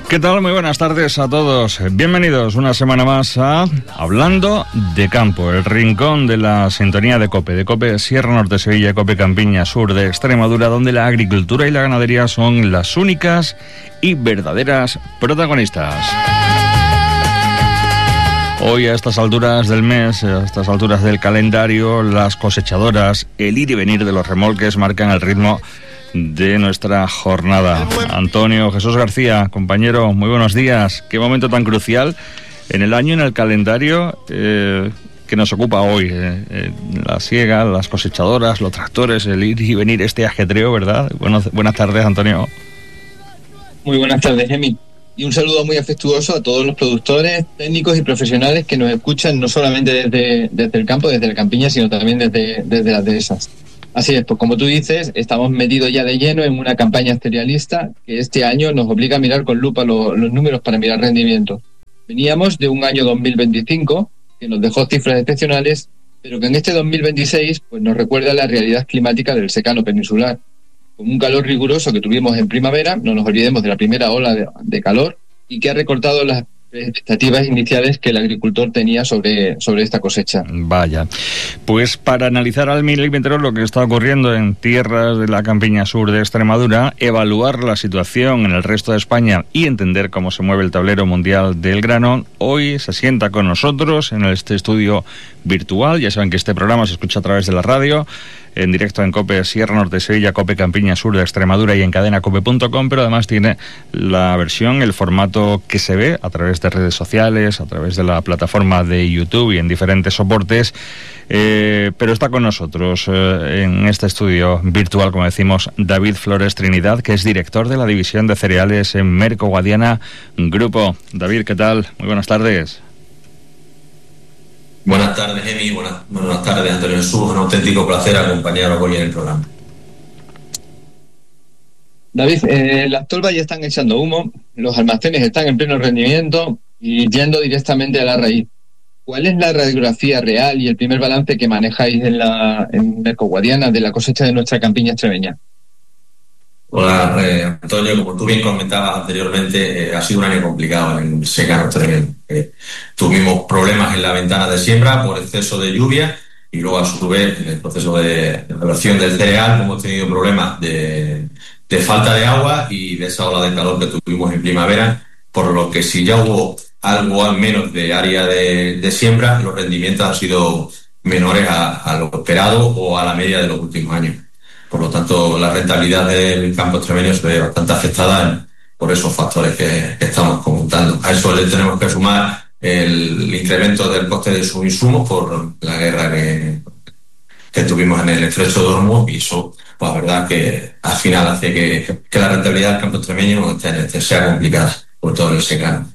¿Qué tal? Muy buenas tardes a todos. Bienvenidos una semana más a Hablando de Campo, el rincón de la sintonía de COPE Sierra Norte Sevilla, COPE Campiña Sur de Extremadura, donde la agricultura y la ganadería son las únicas y verdaderas protagonistas. Hoy a estas alturas del mes, a estas alturas del calendario, las cosechadoras, el ir y venir de los remolques marcan el ritmo de nuestra jornada. Antonio Jesús García, compañero, muy buenos días. Qué momento tan crucial en el año, en el calendario que nos ocupa hoy. La siega, las cosechadoras, los tractores, el ir y venir, este ajetreo, ¿verdad? Buenas tardes, Antonio. Muy buenas tardes, Emi. Y un saludo muy afectuoso a todos los productores, técnicos y profesionales que nos escuchan no solamente desde el campo, desde la campiña, sino también desde las dehesas. Así es, pues como tú dices, estamos metidos ya de lleno en una campaña cerealista que este año nos obliga a mirar con lupa los números para mirar rendimiento. Veníamos de un año 2025 que nos dejó cifras excepcionales, pero que en este 2026 pues nos recuerda la realidad climática del secano peninsular. Con un calor riguroso que tuvimos en primavera, no nos olvidemos de la primera ola de calor, y que ha recortado las expectativas iniciales que el agricultor tenía sobre esta cosecha. Vaya, pues para analizar al milímetro lo que está ocurriendo en tierras de la campiña sur de Extremadura, evaluar la situación en el resto de España y entender cómo se mueve el tablero mundial del grano, hoy se sienta con nosotros en este estudio virtual. Ya saben que este programa se escucha a través de la radio, en directo en COPE Sierra Norte Sevilla, COPE Campiña Sur de Extremadura y en cadenacope.com, pero además tiene la versión, el formato que se ve a través de redes sociales, a través de la plataforma de YouTube y en diferentes soportes, pero está con nosotros en este estudio virtual, como decimos, David Flores Trinidad, que es director de la división de cereales en Merco Guadiana Grupo. David, ¿qué tal? Muy buenas tardes. Buenas tardes, Emi. Buenas tardes, Antonio Jesús. Un auténtico placer acompañaros hoy en el programa. David, las tolvas ya están echando humo, los almacenes están en pleno rendimiento y yendo directamente a la raíz. ¿Cuál es la radiografía real y el primer balance que manejáis en Merco Guadiana de la cosecha de nuestra campiña extremeña? Hola, Antonio. Como tú bien comentabas anteriormente, ha sido un año complicado en el secano extremeño. Tuvimos problemas en la ventana de siembra por exceso de lluvia y luego a su vez en el proceso de elaboración del cereal hemos tenido problemas de falta de agua y de esa ola de calor que tuvimos en primavera, por lo que si ya hubo algo al menos de área de siembra, los rendimientos han sido menores a lo esperado o a la media de los últimos años. Por lo tanto, la rentabilidad del campo extremeño se ve bastante afectada por esos factores que estamos comentando. A eso le tenemos que sumar el incremento del coste de sus insumos por la guerra que tuvimos en el estrecho de Hormuz, y eso, pues la verdad que al final hace que la rentabilidad del campo extremeño sea complicada, por todo el secano.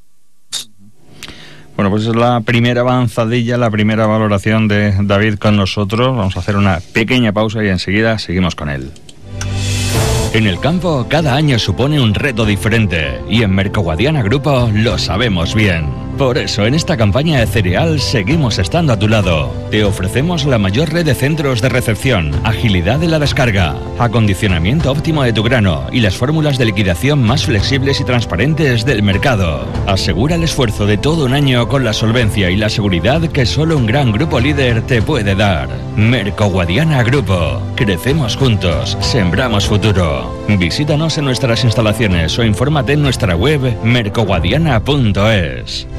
Bueno, pues es la primera avanzadilla, la primera valoración de David con nosotros. Vamos a hacer una pequeña pausa y enseguida seguimos con él. En el campo, cada año supone un reto diferente y en Merco Guadiana Grupo lo sabemos bien. Por eso, en esta campaña de cereal seguimos estando a tu lado. Te ofrecemos la mayor red de centros de recepción, agilidad de la descarga, acondicionamiento óptimo de tu grano y las fórmulas de liquidación más flexibles y transparentes del mercado. Asegura el esfuerzo de todo un año con la solvencia y la seguridad que solo un gran grupo líder te puede dar. Merco Guadiana Grupo. Crecemos juntos, sembramos futuro. Visítanos en nuestras instalaciones o infórmate en nuestra web mercoguadiana.es.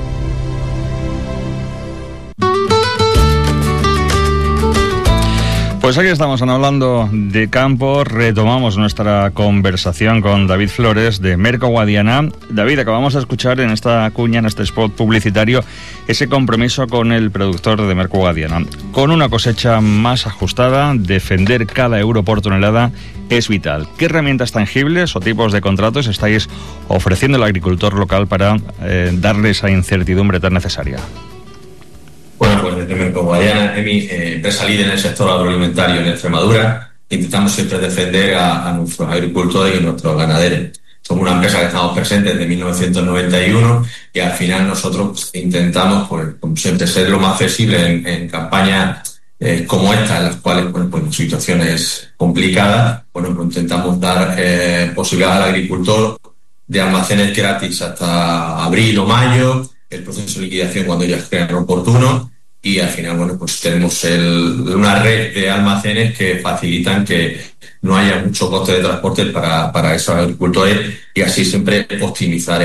Pues aquí estamos hablando de campo, retomamos nuestra conversación con David Flores de Merco Guadiana. David, acabamos de escuchar en esta cuña, en este spot publicitario, ese compromiso con el productor de Merco Guadiana. Con una cosecha más ajustada, defender cada euro por tonelada es vital. ¿Qué herramientas tangibles o tipos de contratos estáis ofreciendo al agricultor local para darle esa incertidumbre tan necesaria? Bueno, pues desde Merco Guadiana, Emi, empresa líder en el sector agroalimentario en Extremadura, intentamos siempre defender a nuestros agricultores y nuestros ganaderos. Somos una empresa que estamos presentes desde 1991 y al final nosotros intentamos, pues, como siempre, ser lo más flexible en campañas como esta, en las cuales, bueno, pues situaciones complicadas, bueno, pues intentamos dar posibilidad al agricultor de almacenes gratis hasta abril o mayo, el proceso de liquidación cuando ellas crean oportuno, y al final, bueno, pues tenemos una red de almacenes que facilitan que no haya mucho coste de transporte para esos agricultores, y así siempre optimizar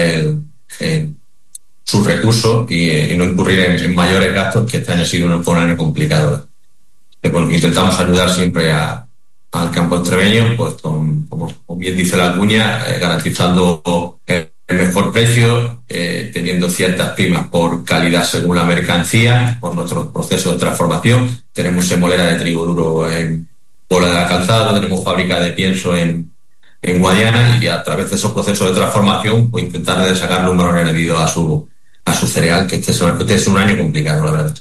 sus recursos y no incurrir en mayores gastos, que este año ha sido un año complicado. Bueno, intentamos ayudar siempre al campo extremeño, pues como bien dice la cuña, garantizando el mejor precio, teniendo ciertas primas por calidad según la mercancía, por nuestros procesos de transformación. Tenemos emolera de trigo duro en Puebla de la Calzada, tenemos fábrica de pienso en Guadiana, y a través de esos procesos de transformación, pues intentar de sacar un valor añadido a su cereal, que este es un año complicado, la verdad.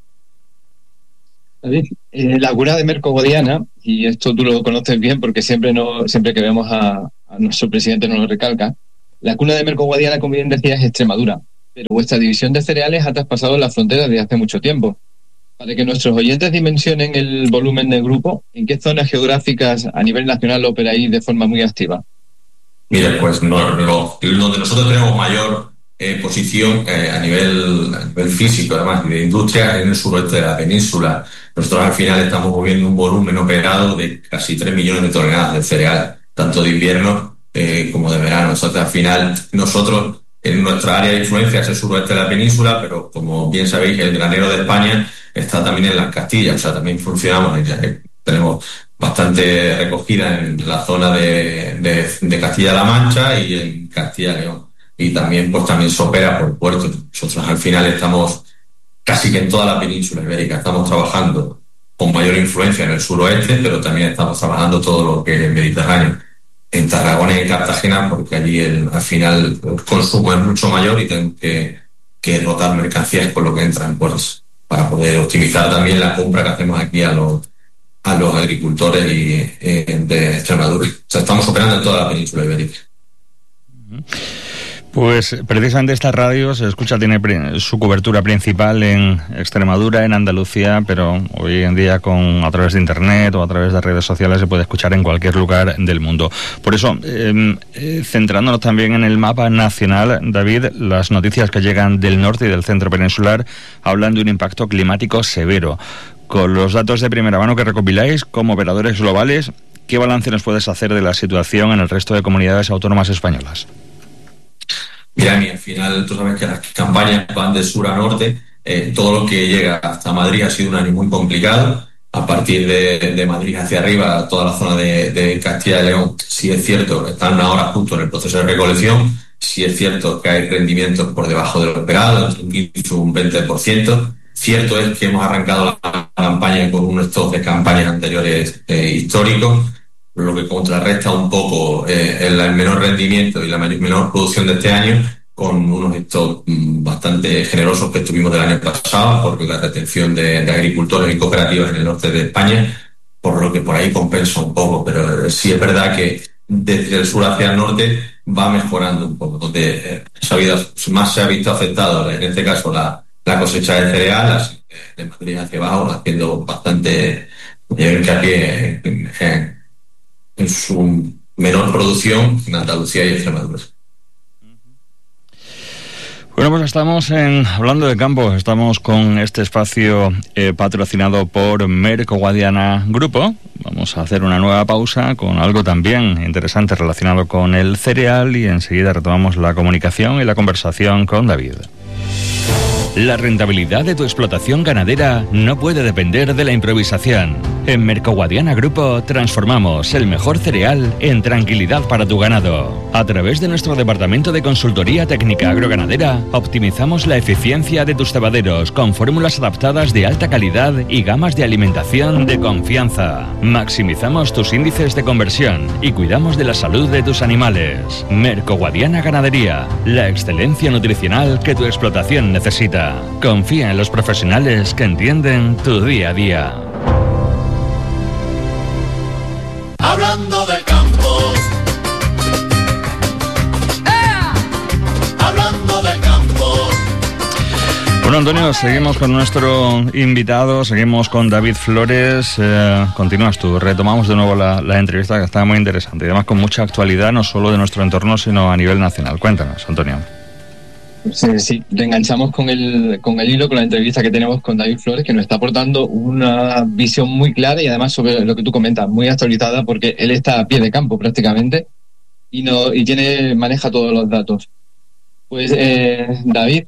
La cuna de Merco Guadiana, y esto tú lo conoces bien porque siempre que vemos a nuestro presidente nos lo recalca, la cuna de Merco Guadiana, como bien decías, es Extremadura, pero vuestra división de cereales ha traspasado la frontera desde hace mucho tiempo. Para que nuestros oyentes dimensionen el volumen del grupo, ¿en qué zonas geográficas a nivel nacional operáis de forma muy activa? Mira, pues donde nosotros tenemos mayor posición a nivel físico, además, de industria, en el suroeste de la península. Nosotros al final estamos moviendo un volumen operado de casi 3 millones de toneladas de cereal, tanto de invierno como de verano. Entonces, al final, nosotros, en nuestra área de influencia es el suroeste de la península, pero como bien sabéis, el granero de España está también en las Castillas, o sea, también funcionamos, tenemos bastante recogida en la zona de Castilla-La Mancha y en Castilla-León. Y también se opera por puertos. Nosotros al final estamos casi que en toda la península ibérica. Estamos trabajando con mayor influencia en el suroeste, pero también estamos trabajando todo lo que es el Mediterráneo, en Tarragona y en Cartagena, porque allí al final el consumo es mucho mayor y tenemos que rotar mercancías por lo que entra en puertos, para poder optimizar también la compra que hacemos aquí a los agricultores de Extremadura. O sea, estamos operando en toda la península ibérica. Pues precisamente esta radio se escucha, tiene su cobertura principal en Extremadura, en Andalucía, pero hoy en día a través de internet o a través de redes sociales se puede escuchar en cualquier lugar del mundo. Por eso, centrándonos también en el mapa nacional, David, las noticias que llegan del norte y del centro peninsular hablan de un impacto climático severo. Con los datos de primera mano que recopiláis como operadores globales, ¿qué balance nos puedes hacer de la situación en el resto de comunidades autónomas españolas? Mira, al final tú sabes que las campañas van de sur a norte. Todo lo que llega hasta Madrid ha sido un año muy complicado. A partir de Madrid hacia arriba, toda la zona de Castilla y León, sí es cierto, están ahora justo en el proceso de recolección. Sí es cierto que hay rendimientos por debajo de lo esperado, un 15 o un 20%. Cierto es que hemos arrancado la campaña con un stock de campañas anteriores históricos, lo que contrarresta un poco el menor rendimiento y la menor producción de este año, con unos stocks bastante generosos que tuvimos del año pasado, porque la retención de agricultores y cooperativas en el norte de España, por lo que por ahí compensa un poco, pero sí es verdad que desde el sur hacia el norte va mejorando un poco, donde más se ha visto afectado, en este caso la cosecha de cereal, así que de Madrid hacia abajo, haciendo bastante hincapié en su menor producción en Andalucía y Extremadura. Bueno, pues estamos hablando de campo, estamos con este espacio patrocinado por Merco Guadiana Grupo. Vamos a hacer una nueva pausa con algo también interesante relacionado con el cereal y enseguida retomamos la comunicación y la conversación con David. La rentabilidad de tu explotación ganadera no puede depender de la improvisación. En Merco Guadiana Grupo transformamos el mejor cereal en tranquilidad para tu ganado. A través de nuestro departamento de consultoría técnica agroganadera, optimizamos la eficiencia de tus cebaderos con fórmulas adaptadas de alta calidad y gamas de alimentación de confianza. Maximizamos tus índices de conversión y cuidamos de la salud de tus animales. Merco Guadiana Ganadería, la excelencia nutricional que tu explotación necesita. Confía en los profesionales que entienden tu día a día. Hablando de campos. Hablando de campos. Bueno, Antonio, seguimos con nuestro invitado, seguimos con David Flores. Continúas tú, retomamos de nuevo la entrevista, que está muy interesante y además con mucha actualidad, no solo de nuestro entorno, sino a nivel nacional. Cuéntanos, Antonio. Sí, reenganchamos con el hilo, con la entrevista que tenemos con David Flores, que nos está aportando una visión muy clara y además sobre lo que tú comentas, muy actualizada, porque él está a pie de campo prácticamente y maneja todos los datos. Pues David,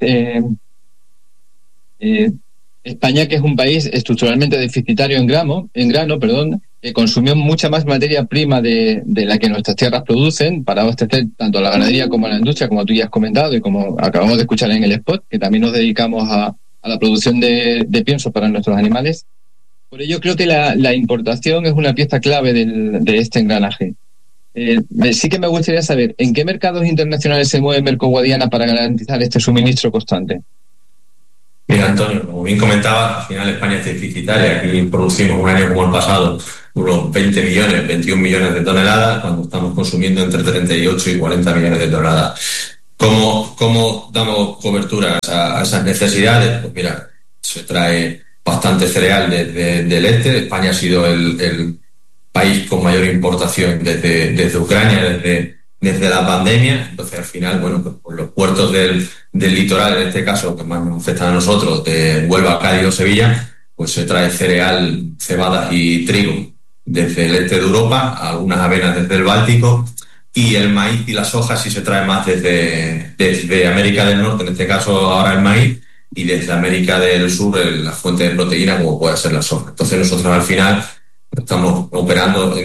España, que es un país estructuralmente deficitario en grano, consumió mucha más materia prima de la que nuestras tierras producen para abastecer tanto a la ganadería como a la industria, como tú ya has comentado y como acabamos de escuchar en el spot, que también nos dedicamos a la producción de pienso para nuestros animales. Por ello creo que la importación es una pieza clave de este engranaje. Sí que me gustaría saber, ¿en qué mercados internacionales se mueve Mercoguadiana para garantizar este suministro constante? Mira, Antonio, como bien comentabas, al final España es deficitaria. Aquí producimos un año como el pasado unos 21 millones de toneladas, cuando estamos consumiendo entre 38 y 40 millones de toneladas. ¿Cómo damos cobertura a esas necesidades? Pues mira, se trae bastante cereal del este. España ha sido el país con mayor importación desde Ucrania, desde la pandemia. Entonces, al final, bueno, pues por los puertos del litoral, en este caso, que más nos afectan a nosotros, de Huelva, Cádiz o Sevilla, pues se trae cereal, cebada y trigo desde el este de Europa, algunas avenas desde el Báltico, y el maíz y la soja sí se trae más desde América del Norte, en este caso ahora el maíz, y desde América del Sur la fuente de proteína, como puede ser la soja. Entonces nosotros al final estamos operando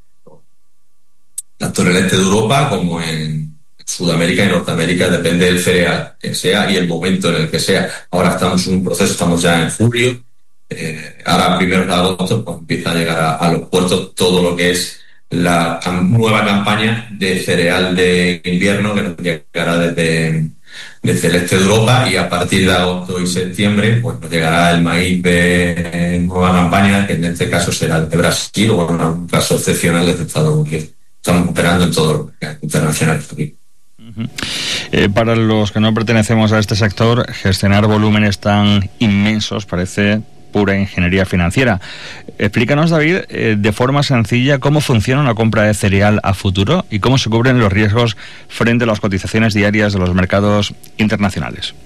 tanto en el este de Europa como en Sudamérica y Norteamérica, depende del cereal que sea y el momento en el que sea. Ahora estamos en un proceso, estamos ya en julio, ahora primeros de agosto pues empieza a llegar a los puertos todo lo que es la nueva campaña de cereal de invierno que nos llegará desde el este de Europa, y a partir de agosto y septiembre pues nos llegará el maíz de nueva campaña, que en este caso será el de Brasil o en algún caso excepcional desde Estados Unidos. Estamos operando en todo los mercados internacionales aquí. Para los que no pertenecemos a este sector, gestionar volúmenes tan inmensos parece pura ingeniería financiera. Explícanos, David, de forma sencilla cómo funciona una compra de cereal a futuro y cómo se cubren los riesgos frente a las cotizaciones diarias de los mercados internacionales.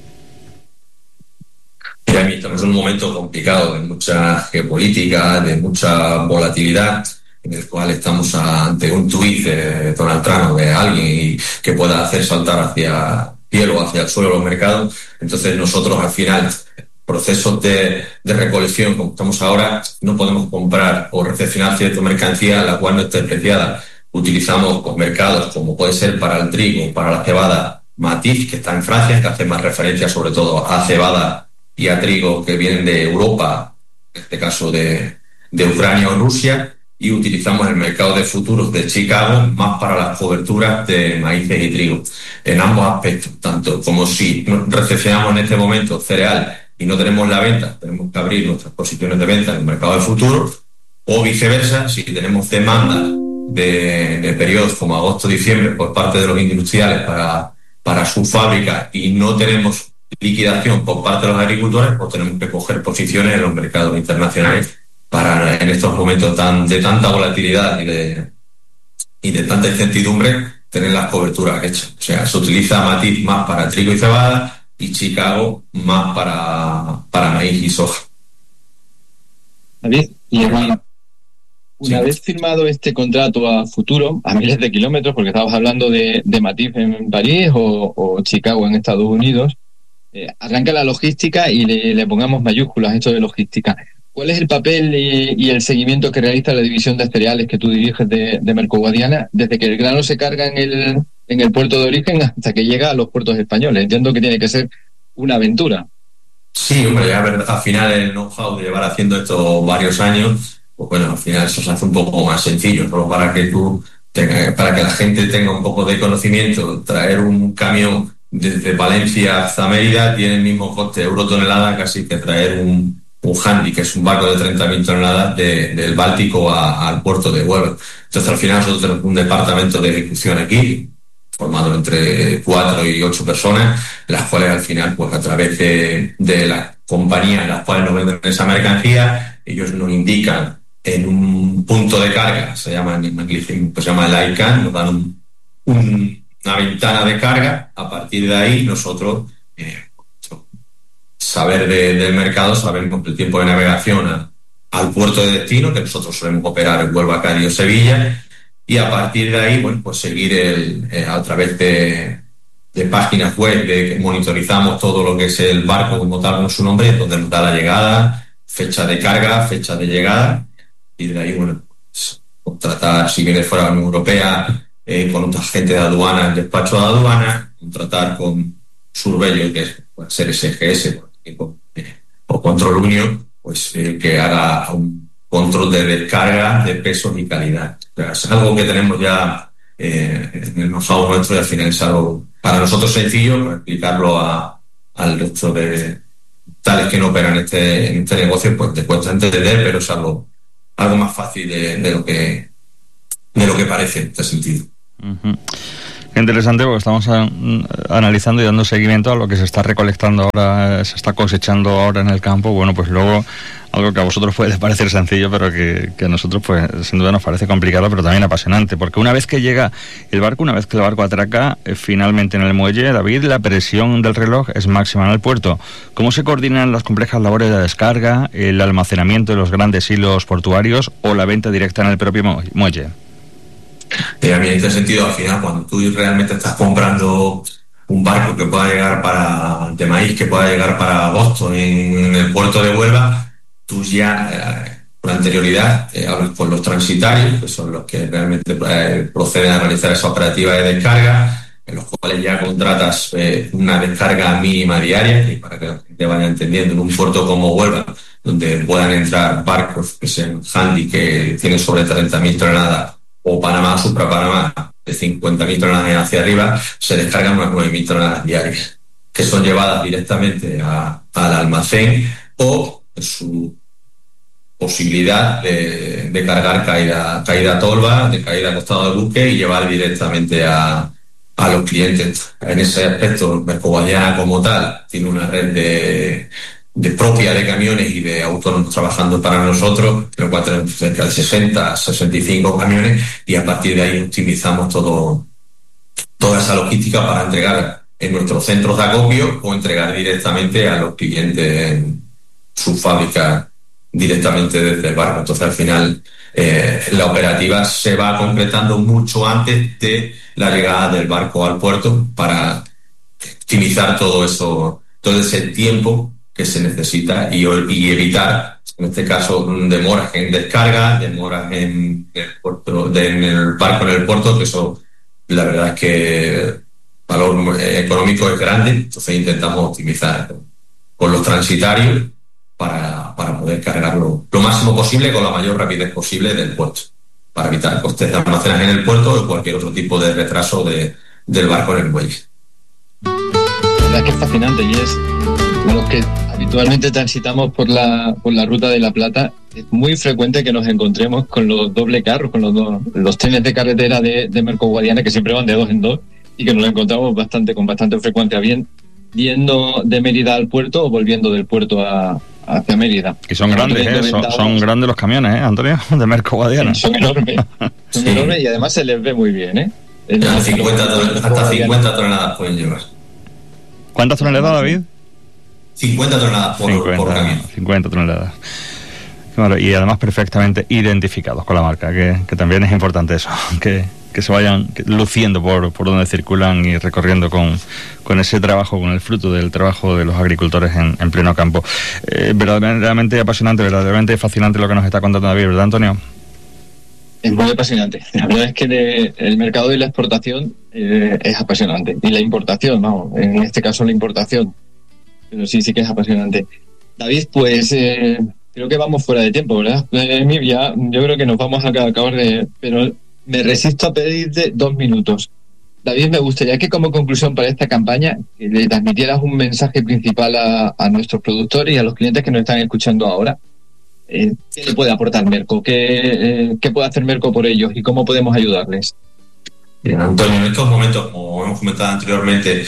Estamos en un momento complicado, de mucha geopolítica, de mucha volatilidad, en el cual estamos ante un tuit de Donald Trump o de alguien que pueda hacer saltar hacia el cielo o hacia el suelo los mercados. Entonces nosotros al final, procesos de recolección como estamos ahora, no podemos comprar o recepcionar cierta mercancía la cual no esté apreciada. Utilizamos pues, mercados como puede ser para el trigo, para la cebada, Matiz, que está en Francia, que hace más referencia sobre todo a cebada y a trigo que vienen de Europa, en este caso de Ucrania o Rusia, y utilizamos el mercado de futuros de Chicago más para las coberturas de maíces y trigo. En ambos aspectos, tanto como si recepcionamos en este momento cereal y no tenemos la venta, tenemos que abrir nuestras posiciones de venta en el mercado de futuros, o viceversa, si tenemos demanda de periodos como agosto-diciembre por parte de los industriales para sus fábricas y no tenemos liquidación por parte de los agricultores, pues tenemos que coger posiciones en los mercados internacionales para en estos momentos de tanta volatilidad y de tanta incertidumbre tener las coberturas hechas. O sea, se utiliza Matiz más para trigo y cebada y Chicago más para maíz y soja. David, y una vez firmado este contrato a futuro, a miles de kilómetros, porque estabas hablando de Matiz en París o Chicago en Estados Unidos, arranca la logística y le pongamos mayúsculas esto de logística. ¿Cuál es el papel y el seguimiento que realiza la división de cereales que tú diriges de Mercoguadiana desde que el grano se carga en el puerto de origen hasta que llega a los puertos españoles? Entiendo que tiene que ser una aventura. Sí, hombre, ya al final el know-how de llevar haciendo esto varios años, pues bueno, al final eso se hace un poco más sencillo, solo para que la gente tenga un poco de conocimiento. Traer un camión desde Valencia hasta Mérida tiene el mismo coste euro-tonelada casi que traer un handy, que es un barco de 30.000 toneladas del Báltico al puerto de Huelva. Entonces al final nosotros tenemos un departamento de ejecución aquí formado entre 4 y 8 personas, las cuales al final, pues a través de las compañías en las cuales nos venden esa mercancía, ellos nos indican en un punto de carga, se llama en inglés, pues se llama el ICANN, nos dan una ventana de carga. A partir de ahí nosotros, saber del mercado, sabemos el tiempo de navegación al puerto de destino, que nosotros solemos operar en Huelva, Cádiz o Sevilla, y a partir de ahí, bueno, pues seguir a través de páginas web que monitorizamos todo lo que es el barco como tal, con su nombre, donde nos da la llegada, fecha de carga, fecha de llegada, y de ahí, bueno, pues, contratar, si viene fuera de la Unión Europea, con otra gente de aduana, el despacho de aduana, contratar con Surveyor, que puede ser SGS o Control Union, pues que haga un control de descarga de pesos y calidad. O sea, es algo que tenemos ya en el know-how nuestro, y al final es algo para nosotros sencillo, para explicarlo al resto de tales que no operan en este negocio, pues te cuesta entender, pero es algo más fácil de lo que parece en este sentido. Uh-huh. Qué interesante, porque estamos analizando y dando seguimiento a lo que se está recolectando ahora, se está cosechando ahora en el campo. Bueno, pues luego algo que a vosotros puede parecer sencillo, pero que a nosotros pues sin duda nos parece complicado, pero también apasionante, porque una vez que llega el barco, una vez que el barco atraca finalmente en el muelle, David, la presión del reloj es máxima en el puerto. ¿Cómo se coordinan las complejas labores de descarga, el almacenamiento de los grandes hilos portuarios o la venta directa en el propio muelle? A mí en este sentido, al final, cuando tú realmente estás comprando un barco que pueda llegar de maíz, que pueda llegar para Boston en el puerto de Huelva, tú ya con anterioridad hablas con los transitarios, que son los que realmente proceden a realizar esa operativa de descarga, en los cuales ya contratas una descarga mínima diaria, y para que la gente vaya entendiendo, en un puerto como Huelva, donde puedan entrar barcos que sean handy, que tienen sobre 30.000 toneladas, o Panamá, Supra Panamá, de 50.000 toneladas hacia arriba, se descargan unas 9.000 toneladas diarias, que son llevadas directamente al almacén, o su posibilidad de cargar caída tolva, de caída costado de buque, y llevar directamente a los clientes. En ese aspecto, Mercoguadiana como tal tiene una red de propia de camiones y de autónomos trabajando para nosotros, en lo cual tenemos cerca de 60-65 camiones, y a partir de ahí optimizamos toda esa logística para entregar en nuestros centros de acopio o entregar directamente a los clientes en su fábrica directamente desde el barco. Entonces al final la operativa se va completando mucho antes de la llegada del barco al puerto, para optimizar todo ese tiempo que se necesita y evitar, en este caso, demoras en descarga, demoras en el barco en el puerto, que eso la verdad es que el valor económico es grande. Entonces intentamos optimizar con los transitarios para poder cargarlo lo máximo posible, con la mayor rapidez posible del puerto, para evitar costes de almacenaje en el puerto o cualquier otro tipo de retraso del barco en el muelle. La verdad que es fascinante, y es los que habitualmente transitamos por la ruta de la Plata, es muy frecuente que nos encontremos con los doble carros, con los trenes de carretera de Mercoguadiana, que siempre van de dos en dos, y que nos lo encontramos con bastante frecuencia, bien yendo de Mérida al puerto o volviendo del puerto hacia Mérida. Y son grandes, son grandes los camiones, Antonio, de Mercoguadiana. Son enormes, enormes, y además se les ve muy bien, Hasta 50 toneladas pueden llevar. ¿Cuántas toneladas, David? 50 toneladas por camión. 50 toneladas. Bueno, y además perfectamente identificados con la marca, que también es importante eso, que se vayan luciendo por donde circulan y recorriendo con ese trabajo, con el fruto del trabajo de los agricultores en pleno campo. Verdaderamente apasionante, verdaderamente fascinante lo que nos está contando David, ¿verdad, Antonio? Es muy apasionante. La verdad es que el mercado de la exportación es apasionante, y la importación, no, en este caso la importación, pero sí que es apasionante. David, pues creo que vamos fuera de tiempo, ¿verdad? Ya, yo creo que nos vamos a acabar pero me resisto a pedirte 2 minutos. David, me gustaría que como conclusión para esta campaña le transmitieras un mensaje principal a nuestros productores y a los clientes que nos están escuchando ahora. ¿Qué le puede aportar Merco? ¿Qué puede hacer Merco por ellos y cómo podemos ayudarles? Bien, Antonio, en estos momentos, como hemos comentado anteriormente,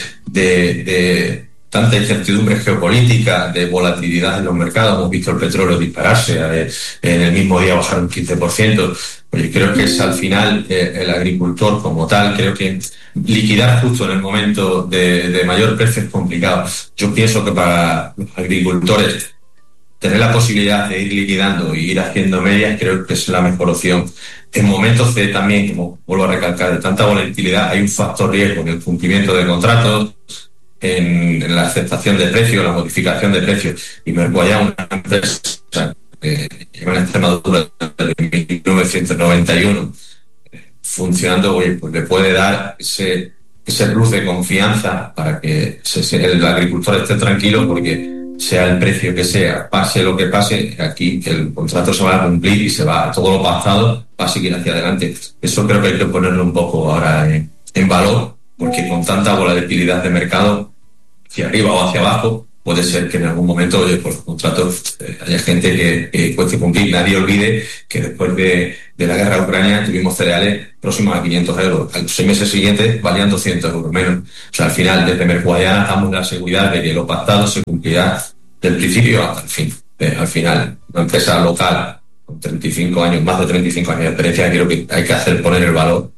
de tanta incertidumbre geopolítica, de volatilidad en los mercados, hemos visto el petróleo dispararse, en el mismo día bajar un 15%. Pues yo creo que es al final el agricultor como tal, creo que liquidar justo en el momento de mayor precio es complicado. Yo pienso que para los agricultores tener la posibilidad de ir liquidando y ir haciendo medias creo que es la mejor opción. En momentos de también, como vuelvo a recalcar, de tanta volatilidad, hay un factor riesgo en el cumplimiento de contratos, en la aceptación de precios, la modificación de precios. Y Mercoallá, una empresa que lleva en Extremadura desde 1991, funcionando, oye, pues le puede dar ese plus de confianza para que el agricultor esté tranquilo, porque sea el precio que sea, pase lo que pase, aquí el contrato se va a cumplir y se va, todo lo pactado va a seguir hacia adelante. Eso creo que hay que ponerlo un poco ahora en valor, porque con tanta volatilidad de mercado, hacia arriba o hacia abajo, puede ser que en algún momento, oye, por los contratos haya gente que cueste cumplir. Nadie olvide que después de la guerra de Ucrania tuvimos cereales próximos a 500 euros. A los 6 meses siguientes valían 200 euros menos. O sea, al final, desde Mercoallá damos la seguridad de que lo pactado se cumplirá del principio hasta el fin. Al final, una empresa local con 35 años, más de 35 años de experiencia, creo que hay que hacer poner el valor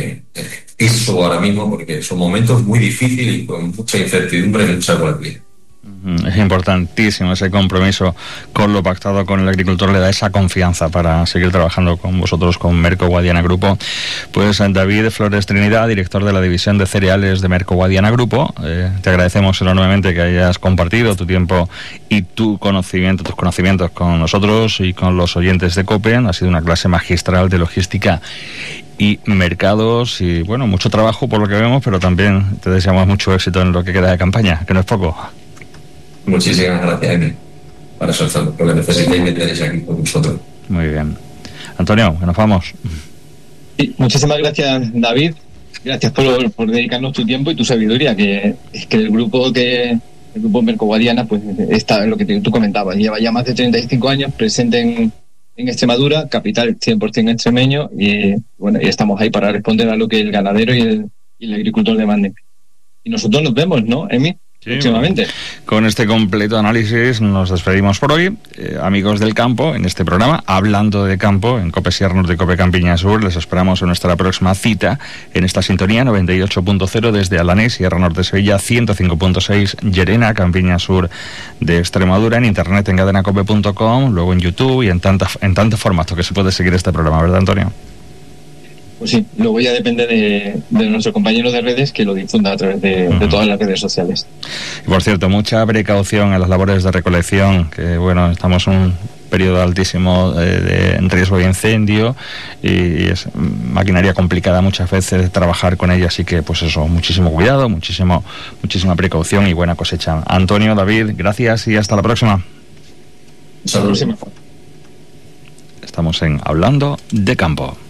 eso ahora mismo, porque son momentos muy difíciles y con mucha incertidumbre y mucha volatilidad. Es importantísimo ese compromiso con lo pactado con el agricultor, le da esa confianza para seguir trabajando con vosotros, con Merco Guadiana Grupo. Pues David Flores Trinidad, director de la división de cereales de Merco Guadiana Grupo, te agradecemos enormemente que hayas compartido tu tiempo y tus conocimientos con nosotros y con los oyentes de COPE. Ha sido una clase magistral de logística y mercados y, bueno, mucho trabajo por lo que vemos, pero también te deseamos mucho éxito en lo que queda de campaña, que no es poco. Muchísimas gracias, Emi. Para eso lo que necesitéis me tenéis aquí con vosotros. Muy bien. Antonio, que nos vamos. Sí, muchísimas gracias, David. Gracias por dedicarnos tu tiempo y tu sabiduría, que es que el grupo Merco Guadiana, pues está en lo que tú comentabas, lleva ya más de 35 años presente en Extremadura, capital 100% extremeño, y bueno, y estamos ahí para responder a lo que el ganadero y el agricultor demanden. Y nosotros nos vemos, ¿no, Emi? Sí, próximamente. Con este completo análisis nos despedimos por hoy. Amigos del campo, en este programa, hablando de campo, en COPE Sierra Norte y COPE Campiña Sur, les esperamos en nuestra próxima cita en esta sintonía 98.0 desde Alanés, Sierra Norte Sevilla, 105.6 Llerena, Campiña Sur de Extremadura, en internet en cadenacope.com, luego en YouTube y en tantos formatos que se puede seguir este programa, ¿verdad, Antonio? Pues sí, luego ya depende de nuestro compañero de redes que lo difunda a través de todas las redes sociales. Y por cierto, mucha precaución en las labores de recolección, que bueno, estamos en un periodo altísimo de riesgo de incendio y es maquinaria complicada muchas veces trabajar con ella, así que pues eso, muchísimo cuidado, muchísima precaución y buena cosecha. Antonio, David, gracias y hasta la próxima. Hasta la próxima. Estamos en Hablando de Campo.